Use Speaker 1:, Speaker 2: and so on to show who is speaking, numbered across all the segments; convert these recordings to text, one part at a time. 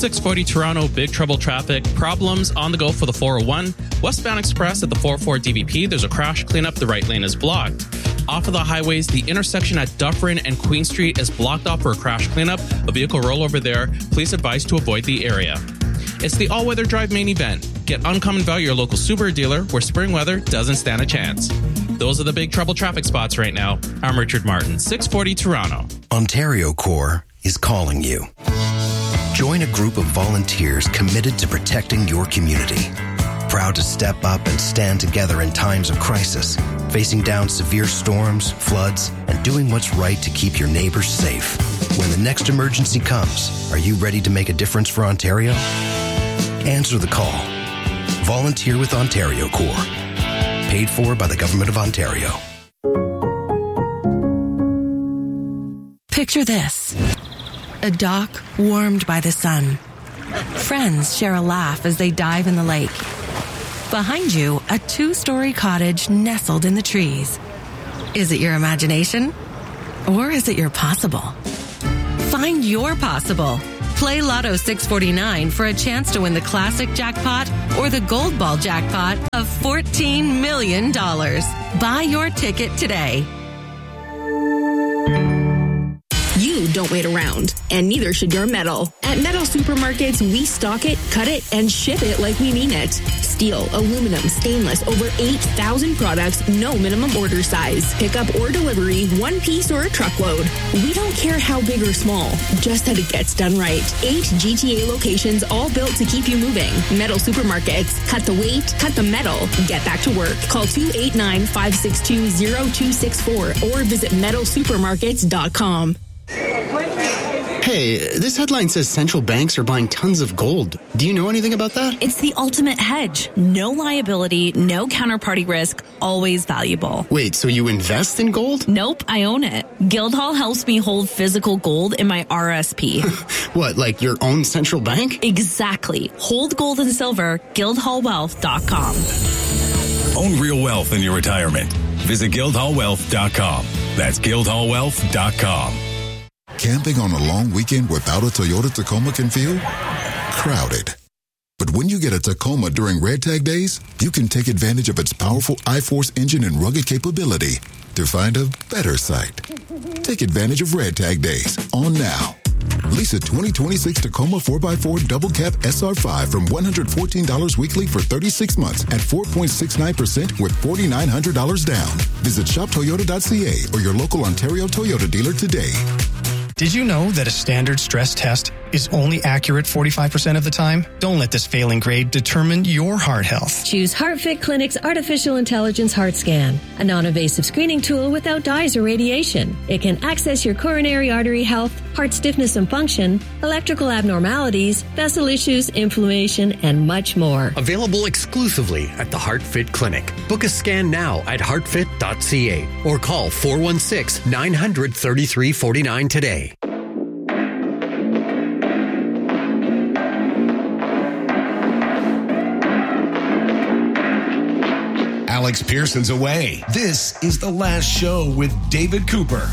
Speaker 1: 640 Toronto, big trouble traffic. Problems on the go for the 401. Westbound Express at the 404 DVP. There's a crash cleanup. The right lane is blocked. Off of the highways, the intersection at Dufferin and Queen Street is blocked off for a crash cleanup. A vehicle rollover there. Please advise to avoid the area. It's the All-Weather Drive main event. Get uncommon value at your local Subaru dealer where spring weather doesn't stand a chance. Those are the big trouble traffic spots right now. I'm Richard Martin, 640 Toronto.
Speaker 2: Ontario Corps is calling you. Join a group of volunteers committed to protecting your community. Proud to step up and stand together in times of crisis, facing down severe storms, floods, and doing what's right to keep your neighbors safe. When the next emergency comes, are you ready to make a difference for Ontario? Answer the call. Volunteer with Ontario Corps. Paid for by the Government of Ontario.
Speaker 3: Picture this. A dock warmed by the sun. Friends share a laugh as they dive in the lake. Behind you, a 2-story cottage nestled in the trees. Is it your imagination? Or is it your possible? Find your possible. Play Lotto 649 for a chance to win the classic jackpot or the gold ball jackpot of $14 million. Buy your ticket today.
Speaker 4: You don't wait around, and neither should your metal. At Metal Supermarkets, we stock it, cut it, and ship it like we mean it. Steel, aluminum, stainless, over 8,000 products, no minimum order size. Pickup or delivery, one piece or a truckload. We don't care how big or small, just that it gets done right. 8 GTA locations, all built to keep you moving. Metal Supermarkets. Cut the weight, cut the metal. Get back to work. Call 289-562-0264 or visit metalsupermarkets.com.
Speaker 5: Hey, this headline says central banks are buying tons of gold. Do you know anything about that?
Speaker 6: It's the ultimate hedge. No liability, no counterparty risk, always valuable.
Speaker 5: Wait, so you invest in gold?
Speaker 6: Nope, I own it. Guildhall helps me hold physical gold in my RSP.
Speaker 5: What, like your own central bank?
Speaker 6: Exactly. Hold gold and silver, guildhallwealth.com.
Speaker 7: Own real wealth in your retirement. Visit guildhallwealth.com. That's guildhallwealth.com.
Speaker 8: Camping on a long weekend without a Toyota Tacoma can feel crowded. But when you get a Tacoma during Red Tag Days, you can take advantage of its powerful I-Force engine and rugged capability to find a better site. Take advantage of Red Tag Days on now. Lease a 2026 Tacoma 4x4 Double Cab SR5 from $114 weekly for 36 months at 4.69% with $4,900 down. Visit shoptoyota.ca or your local Ontario Toyota dealer today.
Speaker 9: Did you know that a standard stress test is only accurate 45% of the time? Don't let this failing grade determine your heart health.
Speaker 10: Choose HeartFit Clinic's Artificial Intelligence Heart Scan, a non-invasive screening tool without dyes or radiation. It can access your coronary artery health, heart stiffness and function, electrical abnormalities, vessel issues, inflammation, and much more.
Speaker 11: Available exclusively at the HeartFit Clinic. Book a scan now at heartfit.ca or call 416-900-3349 today.
Speaker 12: Alex Pearson's away. This is The Last Show with David Cooper.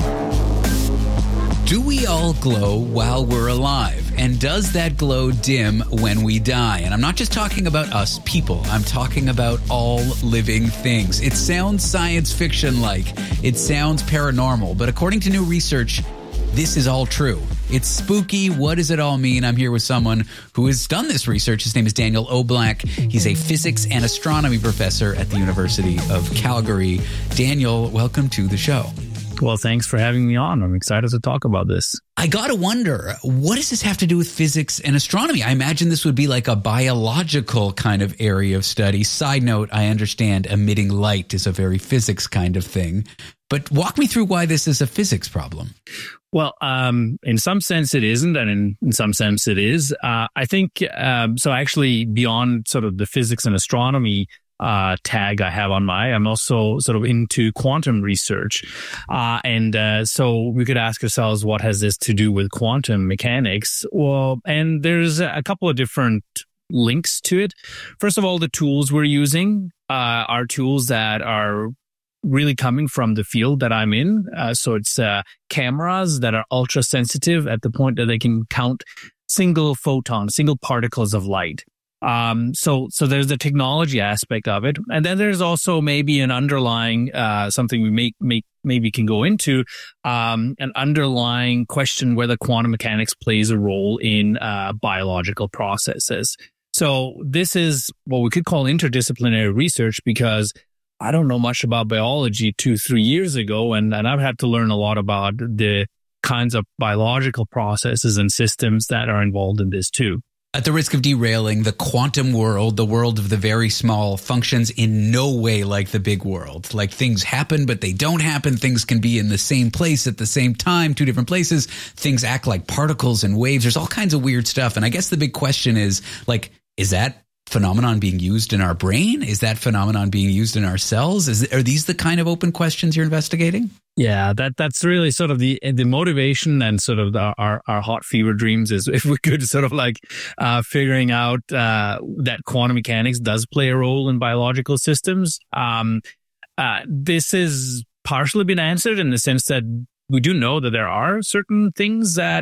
Speaker 13: Do we all glow while we're alive? And does that glow dim when we die? And I'm not just talking about us people. I'm talking about all living things. It sounds science fiction-like. It sounds paranormal. But according to new research, this is all true. It's spooky. What does it all mean? I'm here with someone who has done this research. His name is Daniel O'Black. He's a physics and astronomy professor at the University of Calgary. Daniel, welcome to the show.
Speaker 14: Well, thanks for having me on. I'm excited to talk about this.
Speaker 13: I got to wonder, what does this have to do with physics and astronomy? I imagine this would be like a biological kind of area of study. Side note, I understand emitting light is a very physics kind of thing. But walk me through why this is a physics problem.
Speaker 14: Well, in some sense it isn't, and in some sense it is. I think, so actually beyond sort of the physics and astronomy tag I have on I'm also sort of into quantum research. So we could ask ourselves, what has this to do with quantum mechanics? Well, and there's a couple of different links to it. First of all, the tools we're using are tools that are really coming from the field that I'm in. So it's cameras that are ultra sensitive at the point that they can count single photons, single particles of light. So there's the technology aspect of it. And then there's also maybe an underlying, something we maybe can go into, an underlying question whether quantum mechanics plays a role in, biological processes. So this is what we could call interdisciplinary research, because I don't know much about biology 2-3 years ago. And I've had to learn a lot about the kinds of biological processes and systems that are involved in this too.
Speaker 13: At the risk of derailing, the quantum world, the world of the very small, functions in no way like the big world. Like, things happen, but they don't happen. Things can be in the same place at the same time, two different places. Things act like particles and waves. There's all kinds of weird stuff. And I guess the big question is, like, is that phenomenon being used in our brain? Is that phenomenon being used in our cells? Are these the kind of open questions you're investigating?
Speaker 14: Yeah, that's really sort of the motivation and sort of our hot fever dreams is if we could sort of like figuring out that quantum mechanics does play a role in biological systems. This has partially been answered in the sense that we do know that there are certain things that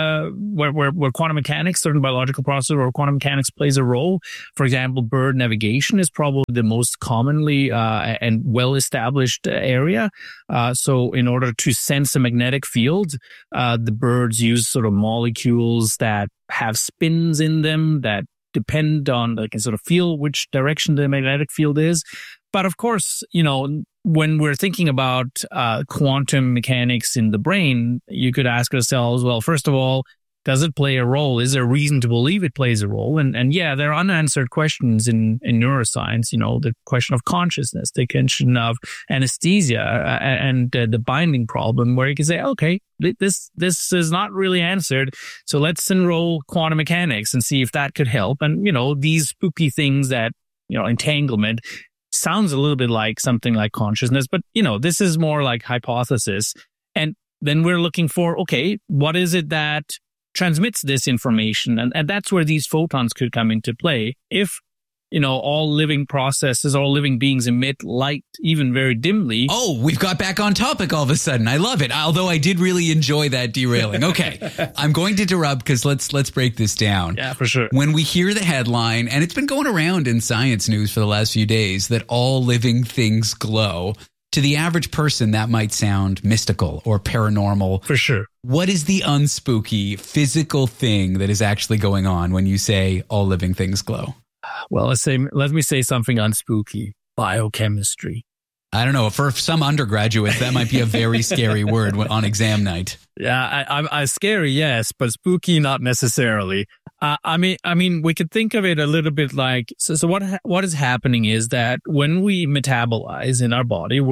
Speaker 14: where quantum mechanics, certain biological processes where quantum mechanics plays a role. For example, bird navigation is probably the most commonly and well-established area. So in order to sense a magnetic field, the birds use sort of molecules that have spins in them that depend on, they can sort of feel which direction the magnetic field is. But of course, you know, when we're thinking about quantum mechanics in the brain, you could ask ourselves, well, first of all, does it play a role? Is there reason to believe it plays a role? And yeah, there are unanswered questions in neuroscience, you know, the question of consciousness, the question of anesthesia and the binding problem, where you can say, okay, this is not really answered. So let's enroll quantum mechanics and see if that could help. And, you know, these spooky things that, you know, entanglement sounds a little bit like something like consciousness, but, you know, this is more like hypothesis. And then we're looking for, okay, what is it that transmits this information? And that's where these photons could come into play. If, you know, all living processes, all living beings emit light, even very dimly.
Speaker 13: Oh, we've got back on topic all of a sudden. I love it. Although I did really enjoy that derailing. Okay. I'm going to interrupt because let's break this down.
Speaker 14: Yeah, for sure.
Speaker 13: When we hear the headline, and it's been going around in science news for the last few days, that all living things glow, to the average person, that might sound mystical or paranormal.
Speaker 14: For sure.
Speaker 13: What is the unspooky physical thing that is actually going on when you say all living things glow?
Speaker 14: Well, let me say something unspooky. Biochemistry.
Speaker 13: I don't know. For some undergraduates, that might be a very scary word on exam night.
Speaker 14: Yeah, I'm scary, yes, but spooky, not necessarily. I mean, we could think of it a little bit like, so what is happening is that when we metabolize in our body,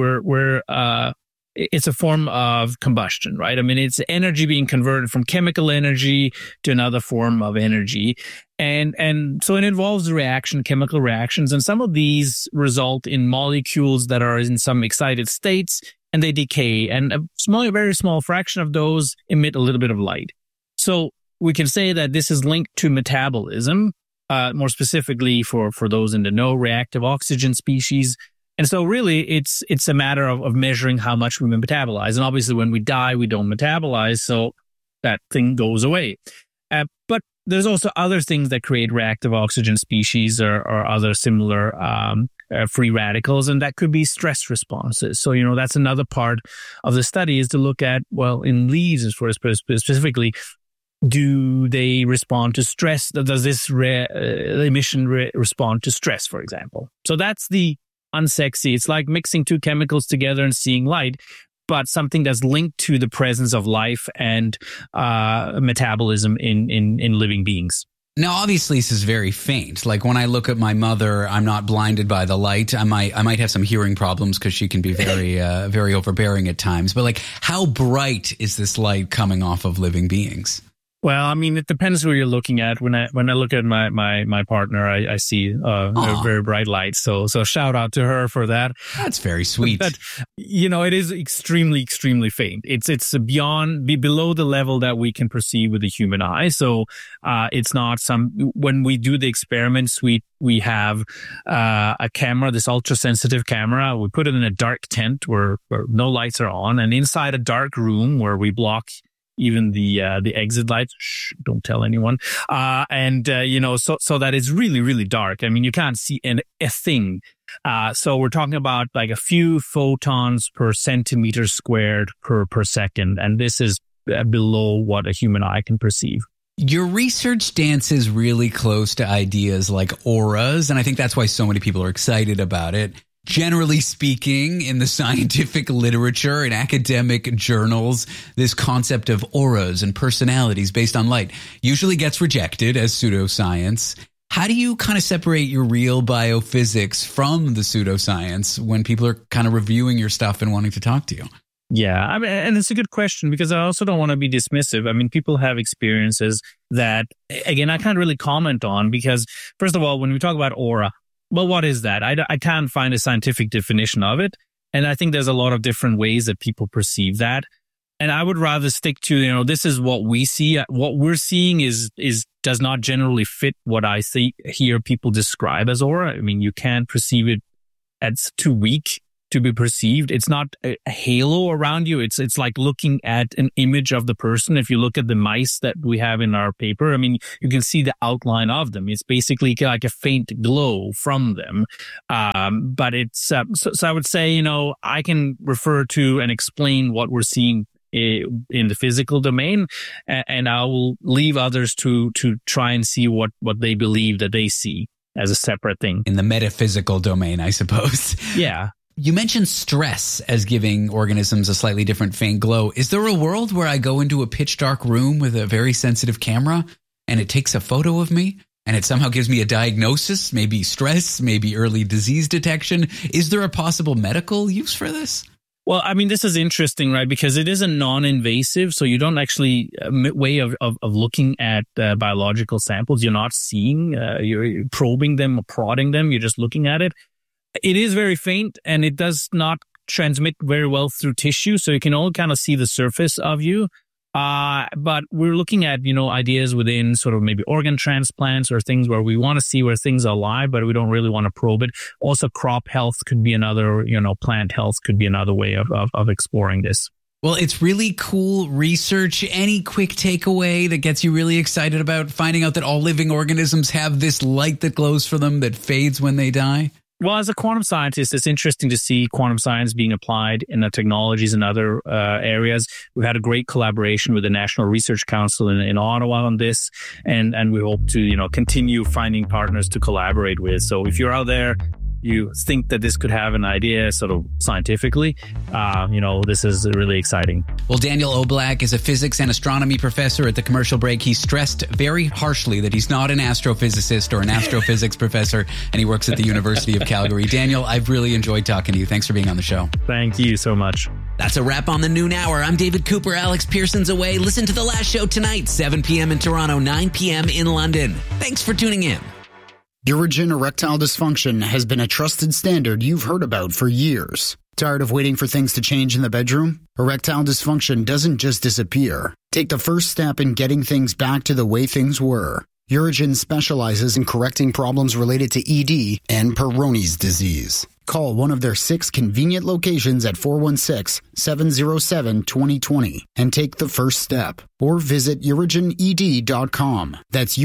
Speaker 14: it's a form of combustion, right? I mean, it's energy being converted from chemical energy to another form of energy. And so it involves chemical reactions. And some of these result in molecules that are in some excited states and they decay. And a very small fraction of those emit a little bit of light. So we can say that this is linked to metabolism, more specifically for those in the know, reactive oxygen species. And so really it's a matter of measuring how much we metabolize. And obviously when we die, we don't metabolize. So that thing goes away. But there's also other things that create reactive oxygen species or other similar free radicals. And that could be stress responses. So, you know, that's another part of the study is to look at, well, in leaves specifically, do they respond to stress? Does this emission respond to stress, for example? So that's the unsexy. It's like mixing two chemicals together and seeing light, but something that's linked to the presence of life and metabolism in living beings.
Speaker 13: Now, obviously, this is very faint. Like when I look at my mother, I'm not blinded by the light. I might have some hearing problems because she can be very, very overbearing at times. But like, how bright is this light coming off of living beings?
Speaker 14: Well, I mean, it depends who you're looking at. When I look at my partner, I see a very bright light. So shout out to her for that.
Speaker 13: That's very sweet.
Speaker 14: But you know, it is extremely, extremely faint. It's below the level that we can perceive with the human eye. So it's not when we do the experiments, we have a camera, this ultra sensitive camera. We put it in a dark tent where no lights are on, and inside a dark room where we block even the exit lights. Shh, don't tell anyone. So that it's really, really dark. I mean, you can't see a thing. So we're talking about like a few photons per centimeter squared per second. And this is below what a human eye can perceive.
Speaker 13: Your research dances really close to ideas like auras, and I think that's why so many people are excited about it. Generally speaking, in the scientific literature and academic journals, this concept of auras and personalities based on light usually gets rejected as pseudoscience. How do you kind of separate your real biophysics from the pseudoscience when people are kind of reviewing your stuff and wanting to talk to you?
Speaker 14: Yeah, I mean, and it's a good question because I also don't want to be dismissive. I mean, people have experiences that, again, I can't really comment on because, first of all, when we talk about aura, well, what is that? I can't find a scientific definition of it. And I think there's a lot of different ways that people perceive that. And I would rather stick to, this is what we see. What we're seeing does not generally fit what I hear people describe as aura. I mean, you can't perceive it. It's too weak to be perceived. It's not a halo around you. It's like looking at an image of the person. If you look at the mice that we have in our paper, I mean, you can see the outline of them. It's basically like a faint glow from them. But it's, so I would say, I can refer to and explain what we're seeing in the physical domain, and I will leave others to try and see what they believe that they see as a separate thing.
Speaker 13: In the metaphysical domain, I suppose.
Speaker 14: Yeah.
Speaker 13: You mentioned stress as giving organisms a slightly different faint glow. Is there a world where I go into a pitch dark room with a very sensitive camera and it takes a photo of me and it somehow gives me a diagnosis, maybe stress, maybe early disease detection? Is there a possible medical use for this?
Speaker 14: Well, I mean, this is interesting, right? Because it is a non-invasive, so you don't actually way of looking at biological samples. You're not seeing, you're probing them or prodding them. You're just looking at it. It is very faint and it does not transmit very well through tissue. So you can only kind of see the surface of you. But we're looking at, ideas within sort of maybe organ transplants or things where we want to see where things are alive, but we don't really want to probe it. Also, crop health could be another, plant health could be another way of exploring this.
Speaker 13: Well, it's really cool research. Any quick takeaway that gets you really excited about finding out that all living organisms have this light that glows for them that fades when they die?
Speaker 14: Well, as a quantum scientist, it's interesting to see quantum science being applied in the technologies and other areas. We've had a great collaboration with the National Research Council in Ottawa on this, and we hope to, continue finding partners to collaborate with. So if you're out there, you think that this could have an idea sort of scientifically, this is really exciting.
Speaker 13: Well, Daniel Oblak is a physics and astronomy professor. At the commercial break, he stressed very harshly that he's not an astrophysicist or an astrophysics professor, and he works at the University of Calgary. Daniel, I've really enjoyed talking to you. Thanks for being on the show.
Speaker 14: Thank you so much.
Speaker 15: That's a wrap on the noon hour. I'm David Cooper. Alex Pearson's away. Listen to The Last Show tonight, 7 p.m. in Toronto, 9 p.m. in London. Thanks for tuning in.
Speaker 5: Urigen erectile dysfunction has been a trusted standard you've heard about for years. Tired of waiting for things to change in the bedroom? Erectile dysfunction doesn't just disappear. Take the first step in getting things back to the way things were. Urigen specializes in correcting problems related to ED and Peyronie's disease. Call one of their 6 convenient locations at 416-707-2020 and take the first step. Or visit urigened.com. That's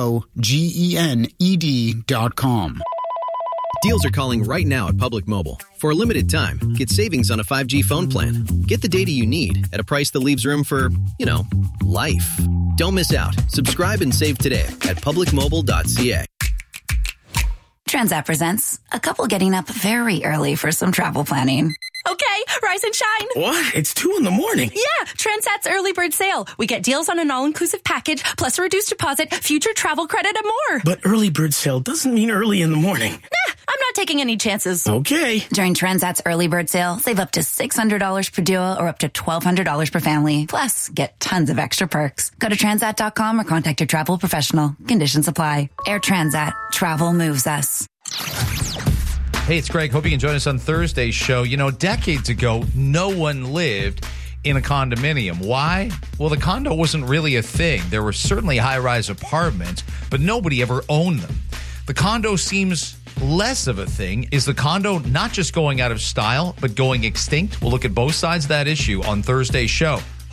Speaker 5: UROGENED.com.
Speaker 16: Deals are calling right now at Public Mobile. For a limited time, get savings on a 5G phone plan. Get the data you need at a price that leaves room for, life. Don't miss out. Subscribe and save today at publicmobile.ca.
Speaker 17: Transat presents a couple getting up very early for some travel planning.
Speaker 18: Okay, rise and shine.
Speaker 12: What? It's 2 a.m.
Speaker 18: Yeah, Transat's early bird sale. We get deals on an all-inclusive package, plus a reduced deposit, future travel credit, and more.
Speaker 12: But early bird sale doesn't mean early in the morning.
Speaker 18: Nah, I'm not taking any chances.
Speaker 12: Okay.
Speaker 17: During Transat's early bird sale, save up to $600 per duo or up to $1,200 per family. Plus, get tons of extra perks. Go to Transat.com or contact your travel professional. Conditions apply. Air Transat. Travel moves us.
Speaker 19: Hey, it's Greg. Hope you can join us on Thursday's show. Decades ago, no one lived in a condominium. Why? Well, the condo wasn't really a thing. There were certainly high-rise apartments, but nobody ever owned them. The condo seems less of a thing. Is the condo not just going out of style, but going extinct? We'll look at both sides of that issue on Thursday's show.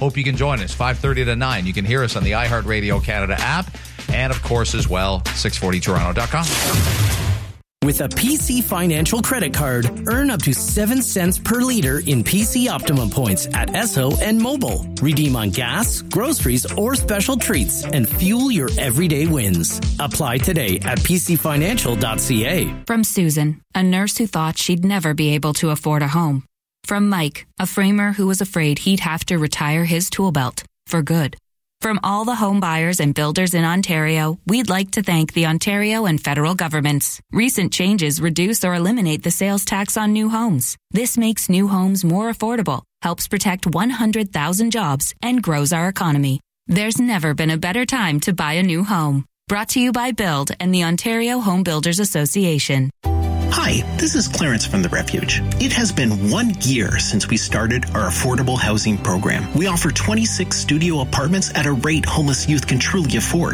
Speaker 19: Hope you can join us, 5:30 to 9. You can hear us on the iHeartRadio Canada app and, of course, as well, 640toronto.com.
Speaker 20: With a PC Financial credit card, earn up to 7 cents per liter in PC Optimum points at Esso and Mobile. Redeem on gas, groceries, or special treats and fuel your everyday wins. Apply today at pcfinancial.ca.
Speaker 21: From Susan, a nurse who thought she'd never be able to afford a home. From Mike, a framer who was afraid he'd have to retire his tool belt for good. From all the home buyers and builders in Ontario, we'd like to thank the Ontario and federal governments. Recent changes reduce or eliminate the sales tax on new homes. This makes new homes more affordable, helps protect 100,000 jobs, and grows our economy. There's never been a better time to buy a new home. Brought to you by Build and the Ontario Home Builders Association.
Speaker 22: Hi, this is Clarence from The Refuge. It has been 1 year since we started our affordable housing program. We offer 26 studio apartments at a rate homeless youth can truly afford,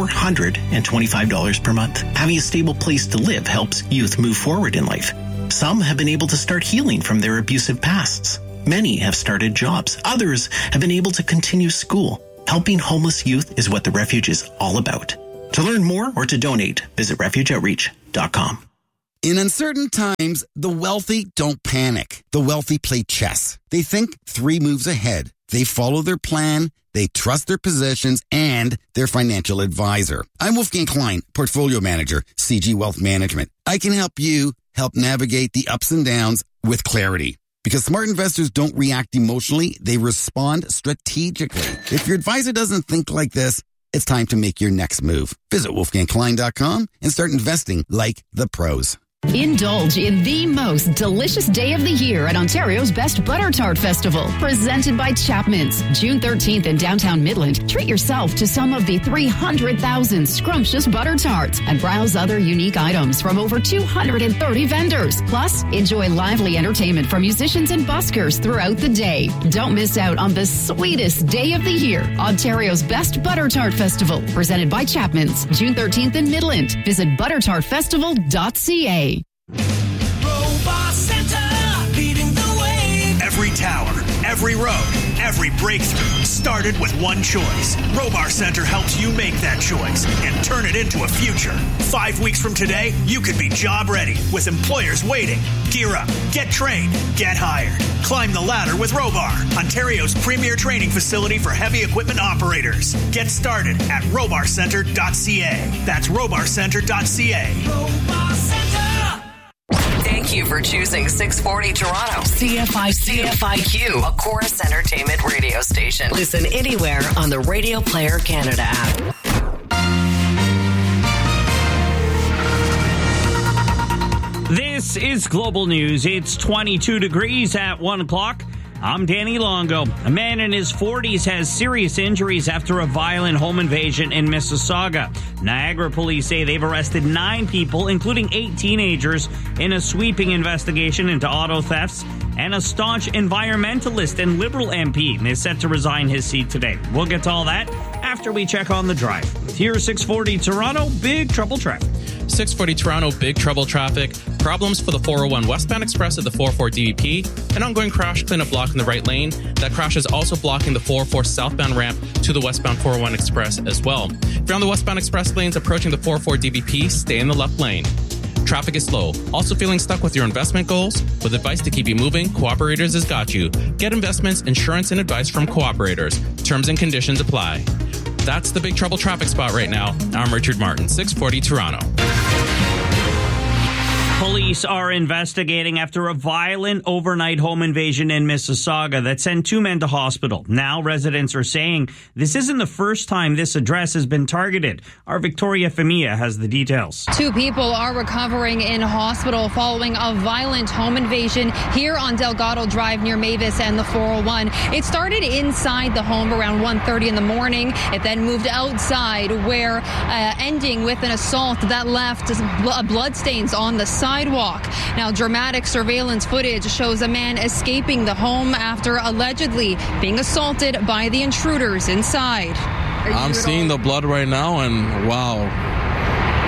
Speaker 22: $425 per month. Having a stable place to live helps youth move forward in life. Some have been able to start healing from their abusive pasts. Many have started jobs. Others have been able to continue school. Helping homeless youth is what The Refuge is all about. To learn more or to donate, visit refugeoutreach.com.
Speaker 23: In uncertain times, the wealthy don't panic. The wealthy play chess. They think 3 moves ahead. They follow their plan, they trust their positions, and their financial advisor. I'm Wolfgang Klein, Portfolio Manager, CG Wealth Management. I can help you help navigate the ups and downs with clarity. Because smart investors don't react emotionally, they respond strategically. If your advisor doesn't think like this, it's time to make your next move. Visit wolfgangklein.com and start investing like the pros.
Speaker 24: Indulge in the most delicious day of the year at Ontario's Best Butter Tart Festival, presented by Chapman's. June 13th in downtown Midland, treat yourself to some of the 300,000 scrumptious butter tarts and browse other unique items from over 230 vendors. Plus, enjoy lively entertainment from musicians and buskers throughout the day. Don't miss out on the sweetest day of the year. Ontario's Best Butter Tart Festival, presented by Chapman's. June 13th in Midland. Visit buttertartfestival.ca.
Speaker 25: Robot Center, leading the way. Every tower, every road, every breakthrough started with one choice. Robar Center helps you make that choice and turn it into a future. 5 weeks from today, you could be job ready with employers waiting. Gear up, get trained, get hired. Climb the ladder with Robar, Ontario's premier training facility for heavy equipment operators. Get started at robarcenter.ca. That's robarcenter.ca. Robar Center.
Speaker 26: Thank you for choosing 640 Toronto. CFIQ, a Chorus Entertainment radio station. Listen anywhere on the Radio Player Canada app.
Speaker 27: This is Global News. It's 22 degrees at 1 o'clock. I'm Danny Longo. A man in his 40s has serious injuries after a violent home invasion in Mississauga. Niagara police say they've arrested 9 people, including 8 teenagers, in a sweeping investigation into auto thefts. And a staunch environmentalist and Liberal MP is set to resign his seat today. We'll get to all that after we check on the drive. Here's 640 Toronto, big trouble traffic.
Speaker 1: 640 Toronto, big trouble traffic. Problems for the 401 westbound express at the 404 DVP. An ongoing crash cleanup block in the right lane. That crash is also blocking the 404 southbound ramp to the westbound 401 express as well. If you're on the westbound express lanes approaching the 404 DVP, stay in the left lane. Traffic is slow. Also feeling stuck with your investment goals? With advice to keep you moving, Cooperators has got you. Get investments, insurance, and advice from Cooperators. Terms and conditions apply. That's the big trouble traffic spot right now. I'm Richard Martin, 640 Toronto.
Speaker 27: Police are investigating after a violent overnight home invasion in Mississauga that sent 2 men to hospital. Now residents are saying this isn't the first time this address has been targeted. Our Victoria Femia has the details.
Speaker 28: 2 people are recovering in hospital following a violent home invasion here on Delgado Drive near Mavis and the 401. It started inside the home around 1:30 in the morning. It then moved outside where ending with an assault that left bloodstains on the sidewalk. Now, dramatic surveillance footage shows a man escaping the home after allegedly being assaulted by the intruders inside.
Speaker 29: I'm seeing the blood right now, and wow.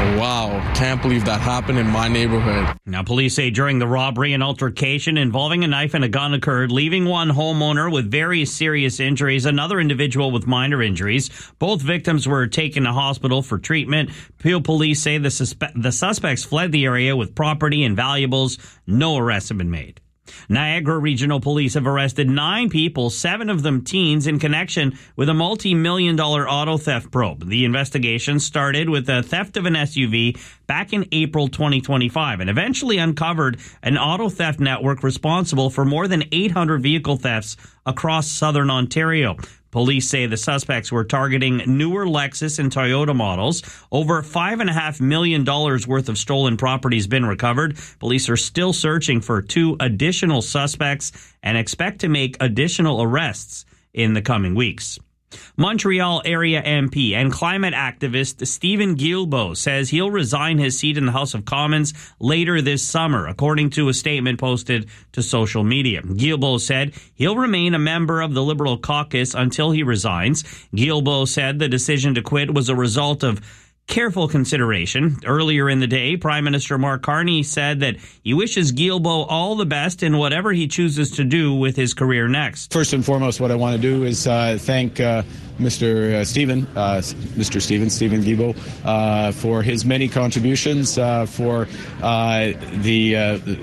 Speaker 2: Wow, can't believe that happened in my neighborhood.
Speaker 27: Now, police say during the robbery, an altercation involving a knife and a gun occurred, leaving one homeowner with various serious injuries, another individual with minor injuries. Both victims were taken to hospital for treatment. Peel police say the suspects fled the area with property and valuables. No arrests have been made. Niagara Regional Police have arrested 9 people, 7 of them teens, in connection with a multi-million-dollar auto theft probe. The investigation started with a theft of an SUV back in April 2025 and eventually uncovered an auto theft network responsible for more than 800 vehicle thefts across southern Ontario. Police say the suspects were targeting newer Lexus and Toyota models. Over $5.5 million worth of stolen property has been recovered. Police are still searching for 2 additional suspects and expect to make additional arrests in the coming weeks. Montreal area MP and climate activist Stephen Guilbeault says he'll resign his seat in the House of Commons later this summer, according to a statement posted to social media. Guilbeault said he'll remain a member of the Liberal caucus until he resigns. Guilbeault said the decision to quit was a result of careful consideration. Earlier in the day, Prime Minister Mark Carney said that he wishes Guilbeault all the best in whatever he chooses to do with his career next.
Speaker 3: First and foremost, what I want to do is thank Mr. Stephen Guilbeault, for his many contributions, for the